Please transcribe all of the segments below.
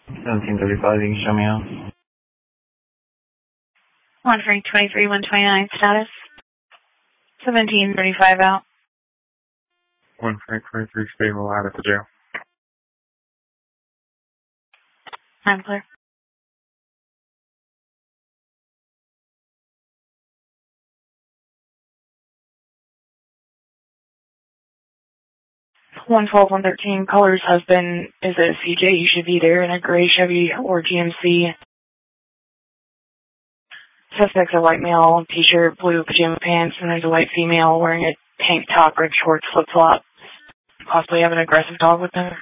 1735, you can show me out. 1 Frank 23, 129, status. 1735 out. 1 Frank 23, staying alive at the jail. I'm clear. 112, 113, Colors husband is a CJ. You should be there in a gray Chevy or GMC. Suspect's a white male, t-shirt, blue pajama pants, and there's a white female wearing a tank top, red shorts, flip-flops. Possibly have an aggressive dog with them.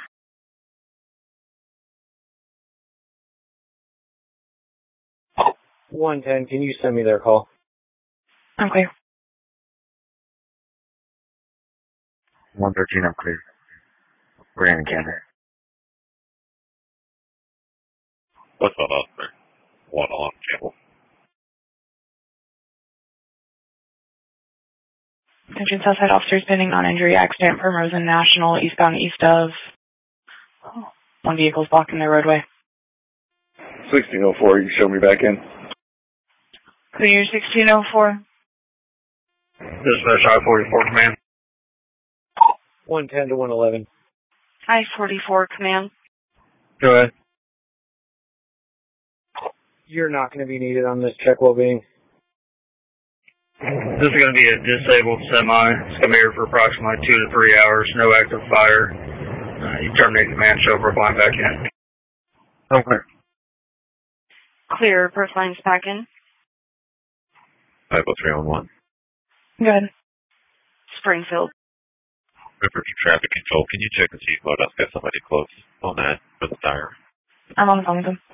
110, can you send me their call? I'm clear. 113, I'm clear. Grand Canyon. What's up, officer? 1 on cable. Attention Southside officers pending non-injury accident from Rosen National eastbound east of. One vehicle's blocking the roadway. 1604, you can show me back in. Clear 1604. Dispatch I-44 command. 110 to 111. I-44 command. Go ahead. You're not going to be needed on this check well-being. This is going to be a disabled semi. It's going to be here for approximately 2 to 3 hours. No active fire. You terminate the man show, we're flying back in. Okay. Clear, first line's back in. 50311. Good. Springfield. River to traffic control. Can you check the seat mode? I've got somebody close on that for the tire. I'm on the phone with them.